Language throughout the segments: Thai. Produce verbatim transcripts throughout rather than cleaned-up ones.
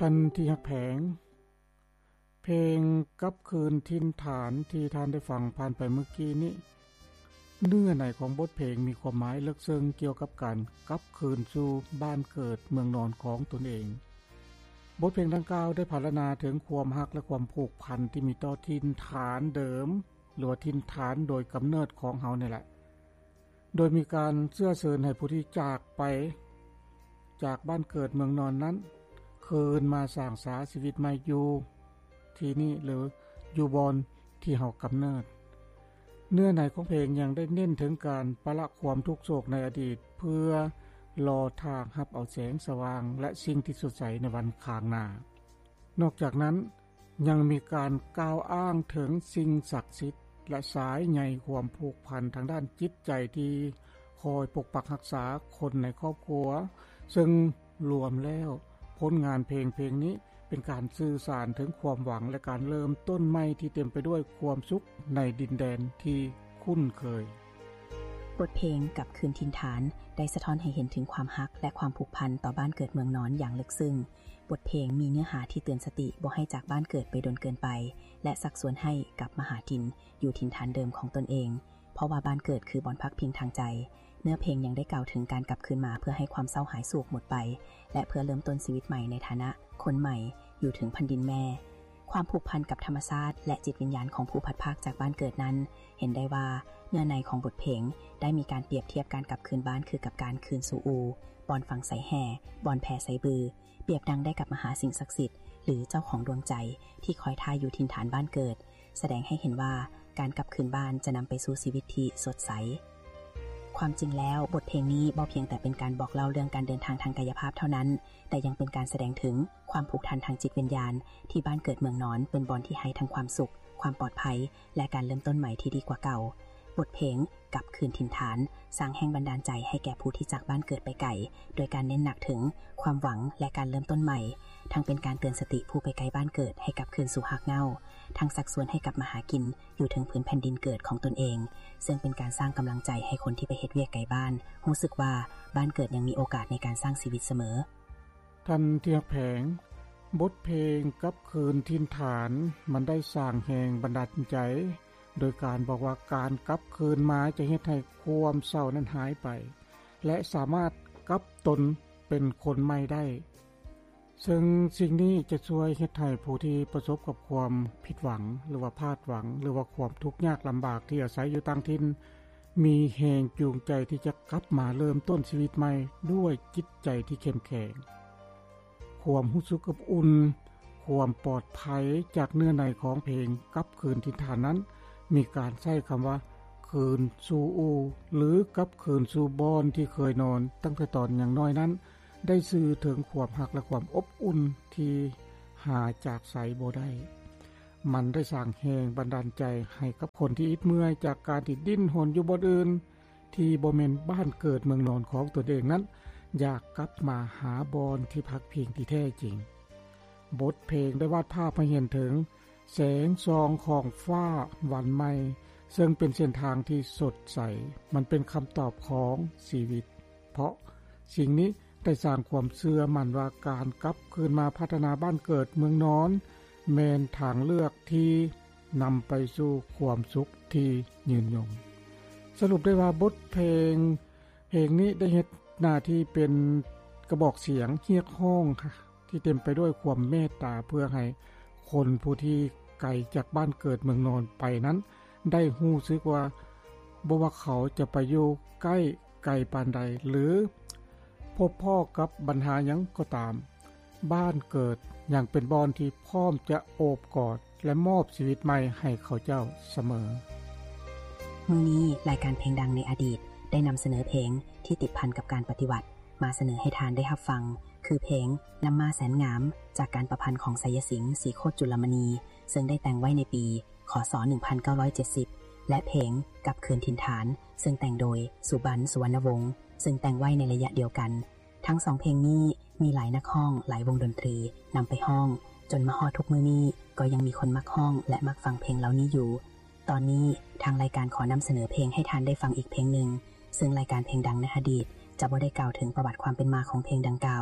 ท่านที่ฮักแผงเพลงกลับคืนถิ่นฐานที่ท่านได้ฟังผ่านไปเมื่อกี้นี้เนื้อในของบทเพลงมีความหมายลึกซึ้งเกี่ยวกับการกลับคืนสู่บ้านเกิดเมืองนอนของตนเองบทเพลงดังกล่าวได้พรรณนาถึงความรักและความผูกพันที่มีต่อถิ่นฐานเดิมหรือว่าถิ่นฐานโดยกำเนิดของเฮานี่แหละโดยมีการเชื่อเชิญให้ผู้ที่จากไปจากบ้านเกิดเมืองนอนนั้นคืนมาสร้างสาชีวิตใหม่อยู่ที่นี่หรืออยู่บอนที่เฮากำเนิดเนื้อในของเพลงยังได้เน้นถึงการปะละความทุกข์โศกในอดีตเพื่อรอทางรับเอาแสงสว่างและสิ่งที่สดใสในวันข้างหน้านอกจากนั้นยังมีการกล่าวอ้างถึงสิ่งศักดิ์สิทธิ์และสายใยความผูกพันทางด้านจิตใจที่คอยปกปักรักษาคนในครอบครัวซึ่งรวมแล้วผลงานเพลงเพลงนี้เป็นการสื่อสารถึงความหวังและการเริ่มต้นใหม่ที่เต็มไปด้วยความสุขในดินแดนที่คุ้นเคยบทเพลงกับคืนถิ่นฐานได้สะท้อนให้เห็นถึงความฮักและความผูกพันต่อบ้านเกิดเมืองนอนอย่างลึกซึ้งบทเพลงมีเนื้อหาที่เตือนสติบ่ให้จากบ้านเกิดไปโดนเกินไปและสักส่วนให้กลับมาหาถิ่นอยู่ถิ่นฐานเดิมของตนเองเพราะว่าบ้านเกิดคือบ่อนพักพิงทางใจเนื้อเพลงยังได้กล่าวถึงการกลับคืนมาเพื่อให้ความเศร้าหายโศกหมดไปและเพื่อเริ่มต้นชีวิตใหม่ในฐานะคนใหม่อยู่ถึงแผ่นดินแม่ความผูกพันกับธรรมชาติและจิตวิญญาณของผู้พัดภาคจากบ้านเกิดนั้นเห็นได้ว่าเนื้อในของบทเพลงได้มีการเปรียบเทียบการกลับคืนบ้านคือกับการคืนสู่อูบอนฝังใส่แห่บอนแผ่ใส่บือเปรียบดังได้กับมหาสิ่งศักดิ์สิทธิ์หรือเจ้าของดวงใจที่คอยท่าอยู่ถิ่นฐานบ้านเกิดแสดงให้เห็นว่าการกลับคืนบ้านจะนำไปสู่ชีวิตที่สดใสความจริงแล้วบทเพลงนี้บ่เพียงแต่เป็นการบอกเล่าเรื่องการเดินทางทางกายภาพเท่านั้นแต่ยังเป็นการแสดงถึงความผูกพันทางจิตวิญญาณที่บ้านเกิดเมืองนอนเป็นบอนที่ให้ทั้งความสุขความปลอดภัยและการเริ่มต้นใหม่ที่ดีกว่าเก่าบทเพลงกับคืนถิ่นฐานสร้างแห่งบันดาลใจให้แก่ผู้ที่จากบ้านเกิดไปไกลโดยการเน้นหนักถึงความหวังและการเริ่มต้นใหม่ทั้งเป็นการเตือนสติผู้ไปไกลบ้านเกิดให้กลับคืนสู่หากเหง้าทั้งสักส่วนให้กลับมาหากินอยู่ถึงพื้นแผ่นดินเกิดของตนเองซึ่งเป็นการสร้างกำลังใจให้คนที่ไปเฮ็ดเวียกไกลบ้านรู้สึกว่าบ้านเกิดยังมีโอกาสในการสร้างชีวิตเสมอท่านที่รักแผงบทเพลงกับคืนถิ่นฐานมันได้สร้างแห่งบันดาลใจโดยการบอกว่าการกลับคืนมาจะเฮ็ดให้ความเศร้านั้นหายไปและสามารถกลับตนเป็นคนใหม่ได้ซึ่งสิ่งนี้จะช่วยเฮ็ดให้ผู้ที่ประสบกับความผิดหวังหรือว่าพลาดหวังหรือว่าความทุกข์ยากลำบากที่อาศัยอยู่ต่างถิ่นมีแรงจูงใจที่จะกลับมาเริ่มต้นชีวิตใหม่ด้วยจิตใจที่เข้มแข็งความรู้สึกอบอุ่นความปลอดภัยจากเนื้อในของเพลงกลับคืนถิ่นฐานนั้นมีการใช้คำว่าคืนสู่อูหรือกลับคืนสู่บอนที่เคยนอนตั้งแต่ตอนอย่างน้อยนั้นได้สื่อถึงความรักและความอบอุ่นที่หาจากไสบ่ได้มันได้สร้างแรงบันดาลใจให้กับคนที่อิดเมื่อยจากการที่ดิ้นรนอยู่บ่อื่นที่บ่แม่นบ้านเกิดเมืองนอนของตนเองนั้นอยากกลับมาหาบอนที่พักพิงที่แท้จริงบทเพลงได้วาดภาพให้เห็นถึงแสงซองของฟ้าวันใหม่ซึ่งเป็นเส้นทางที่สดใสมันเป็นคำตอบของชีวิตเพราะสิ่งนี้ได้สร้างความเชื่อมั่นว่าการกลับคืนมาพัฒนาบ้านเกิดเมืองนอนแม่นทางเลือกที่นำไปสู่ความสุขที่ยืนยงสรุปได้ว่าบทเพลงเพลงนี้ได้เฮ็ดหน้าที่เป็นกระบอกเสียงเรียกร้องค่ะที่เต็มไปด้วยความเมตตาเพื่อให้คนผู้ที่ไกลจากบ้านเกิดเมืองนอนไปนั้นได้รู้สึกว่าบ่ว่าเขาจะไปอยู่ใกล้ไกลปานใดหรือพบพ่อกับปัญหาหยังก็ตามบ้านเกิดอย่างเป็นบอนที่พร้อมจะโอบกอดและมอบชีวิตใหม่ให้เขาเจ้าเสมอมื้อนี้รายการเพลงดังในอดีตได้นำเสนอเพลงที่ติดพันกับการปฏิวัติมาเสนอให้ทานได้รับฟังคือเพลงนำมาแสนงามจากการประพันธ์ของไสยสิงห์ศรีโคตรจุลมณีซึ่งได้แต่งไว้ในปีคศหนึ่งพันเก้าร้อยเจ็ดสิบและเพลงกับคืนถิ่นฐานซึ่งแต่งโดยสุบรรณสุวรรณวงศ์ซึ่งแต่งไว้ในระยะเดียวกันทั้งสองเพลงนี้มีหลายนักร้องหลายวงดนตรีนำไปห้องจนมาฮอดทุกมื้อนี้ก็ยังมีคนมักห้องและมักฟังเพลงเหล่านี้อยู่ตอนนี้ทางรายการขอนำเสนอเพลงให้ทานได้ฟังอีกเพลงหนึ่งซึ่งรายการเพลงดังในอดีตจะบ่ได้กล่าวถึงประวัติความเป็นมาของเพลงดังกล่าว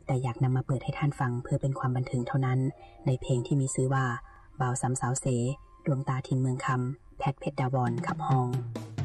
แต่อยากนำมาเปิดให้ท่านฟังเพื่อเป็นความบันเทิงเท่านั้นในเพลงที่มีชื่อว่าบ่าวซ้ำสาวเสดวงตาทินเมืองคำแพทเพชรดาวรขับฮอง